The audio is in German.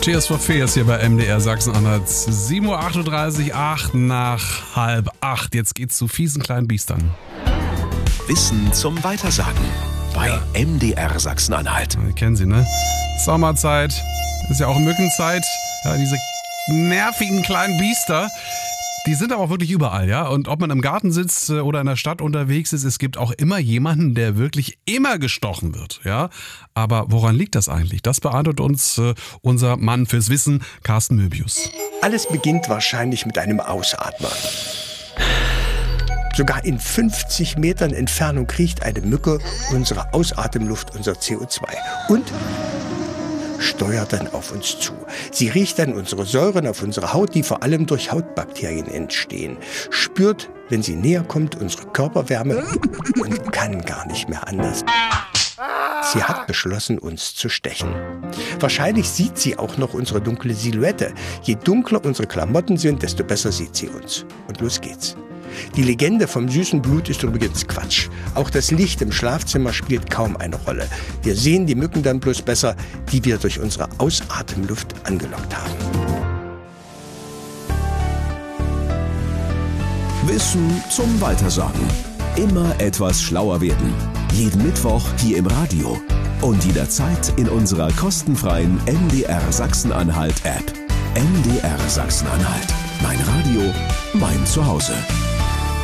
Tears for Fears hier bei MDR Sachsen-Anhalt. 7.38 Uhr, 8 nach halb 8. Jetzt geht's zu fiesen kleinen Biestern. Wissen zum Weitersagen bei MDR Sachsen-Anhalt. Sie kennen sie, ne? Sommerzeit, ist ja auch Mückenzeit. Ja, diese nervigen kleinen Biester. Die sind aber auch wirklich überall, ja. Und ob man im Garten sitzt oder in der Stadt unterwegs ist, es gibt auch immer jemanden, der wirklich immer gestochen wird, ja. Aber woran liegt das eigentlich? Das beantwortet uns unser Mann fürs Wissen, Carsten Möbius. Alles beginnt wahrscheinlich mit einem Ausatmer. Sogar in 50 Metern Entfernung kriecht eine Mücke unsere Ausatemluft, unser CO2 und steuert dann auf uns zu. Sie riecht dann unsere Säuren auf unserer Haut, die vor allem durch Hautbakterien entstehen, spürt, wenn sie näher kommt, unsere Körperwärme und kann gar nicht mehr anders. Sie hat beschlossen, uns zu stechen. Wahrscheinlich sieht sie auch noch unsere dunkle Silhouette. Je dunkler unsere Klamotten sind, desto besser sieht sie uns. Und los geht's. Die Legende vom süßen Blut ist übrigens Quatsch. Auch das Licht im Schlafzimmer spielt kaum eine Rolle. Wir sehen die Mücken dann bloß besser, die wir durch unsere Ausatemluft angelockt haben. Wissen zum Weitersagen. Immer etwas schlauer werden. Jeden Mittwoch hier im Radio. Und jederzeit in unserer kostenfreien MDR Sachsen-Anhalt App. MDR Sachsen-Anhalt. Mein Radio, mein Zuhause.